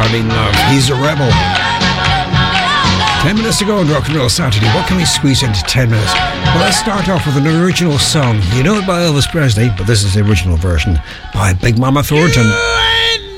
Darling Love. He's a rebel. 10 minutes to go on Rock and Roll Saturday. What can we squeeze into 10 minutes? Well, let's start off with an original song. You know it by Elvis Presley, but this is the original version by Big Mama Thornton.